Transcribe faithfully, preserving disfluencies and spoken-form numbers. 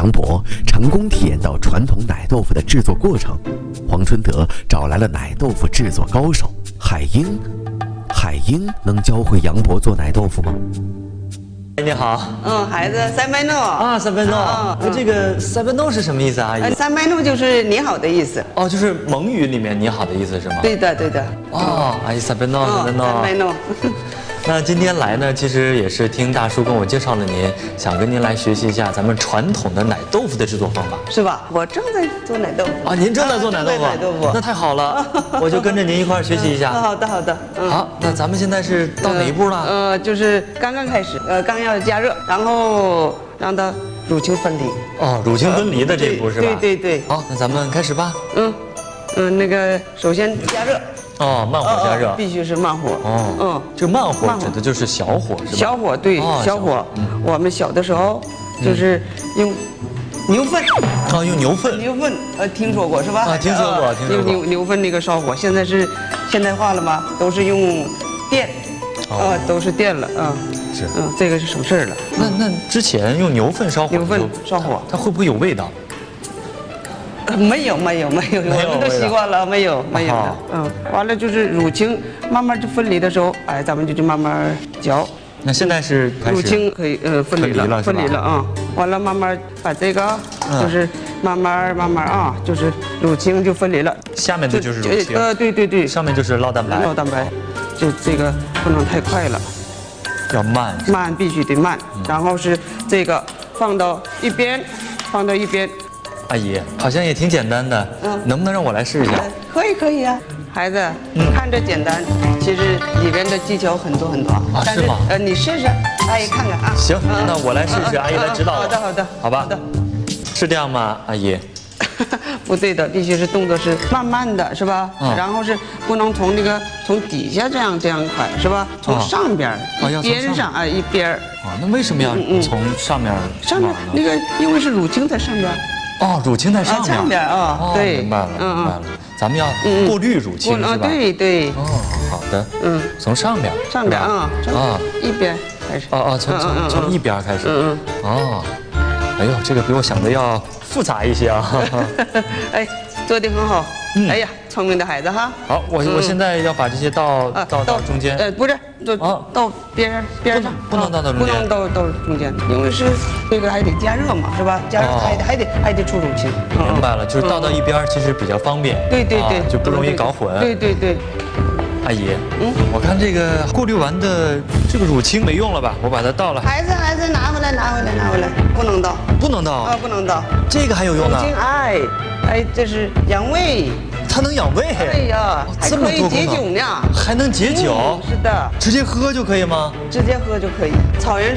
杨博成功体验到传统奶豆腐的制作过程。黄春德找来了奶豆腐制作高手海英，海英能教会杨博做奶豆腐吗？ 你好， 嗯，孩子，三百诺啊，三百诺，那这个三百诺是什么意思啊？阿姨？ 三百诺就是你好的意思。 哦，就是蒙语里面你好的意思是吗？ 对的，对的。 哦，阿姨三百诺，三百诺， 三百诺。 那今天来呢，其实也是听大叔跟我介绍了您，想跟您来学习一下咱们传统的奶豆腐的制作方法， 是吧？我正在做奶豆腐啊，您正在做奶豆腐， 奶豆腐， 那太好了，我就跟着您一块儿学习一下。 好的，好的。 好，那咱们现在是到哪一步了？ 呃，就是刚刚开始，呃，刚要加热，然后让它乳清分离。 哦，乳清分离的这一步是吧？ 对对对。 好，那咱们开始吧。 嗯嗯，那个首先加热。 哦，慢火加热， 必须是慢火。 哦，嗯，这个慢火指的就是小火是吧？ 小火对，小火。我们小的时候就是用牛粪。 啊，用牛粪。 牛粪，呃，听说过是吧？ 啊，听说过，听说过。 用牛牛粪那个烧火，现在是现代化了吗？都是用电，啊，都是电了啊。 是， 嗯，这个是省事儿了。 那那之前用牛粪烧火， 牛粪烧火， 它会不会有味道？ 没有没有没有，我们都习惯了，没有没有的，嗯，完了就是乳清慢慢就分离的时候，哎，咱们就就慢慢搅。 那现在是乳清可以呃分离了，分离了啊，完了慢慢把这个就是慢慢慢慢啊，就是乳清就分离了， 下面的就是乳清， 呃对对对， 上面就是酪蛋白， 酪蛋白，就这个不能太快了， 要慢， 慢必须得慢，然后是这个放到一边，放到一边。 阿姨，好像也挺简单的，嗯，能不能让我来试一下？ 可以，可以啊，孩子，看着简单，其实里边的技巧很多很多啊，是吗？ 呃，你试试，阿姨看看啊。 行，那我来试试，阿姨来指导我。 好的，好的， 好吧。是这样吗，阿姨？ 不对的，必须是动作是慢慢的，是吧？然后是不能从那个从底下这样这样快，是吧？从上边一边上啊一边。 啊，那为什么要从上面？ 上面那个因为是乳清在上边。 哦，乳清在上面， 上边啊，对， 明白了，明白了。咱们要过滤乳清是吧？ 对对。 哦，好的，嗯，从上边， 上边啊啊，一边开始。 哦哦，从从从一边开始。嗯嗯。哦，哎呦，这个比我想的要复杂一些啊。 哎，做得很好。哎呀，聪明的孩子哈。 好，我我现在要把这些倒倒到中间。 呃，不是，到到边边上， 不能倒到中间， 不能倒到中间，因为是这个还得加热嘛，是吧？加热还得还得还得出乳清。 明白了，就是倒到一边其实比较方便。 对对对， 就不容易搞混。 对对对。 阿姨，嗯，我看这个过滤完的这个乳清没用了吧？我把它倒了。 孩子孩子，拿回来拿回来拿回来，不能倒， 不能倒啊，不能倒。 这个还有用呢。 乳清，哎哎，这是养胃。 它能养胃？ 哎呀，还可以解酒呢， 还能解酒？ 是的， 直接喝就可以吗？ 直接喝就可以。草原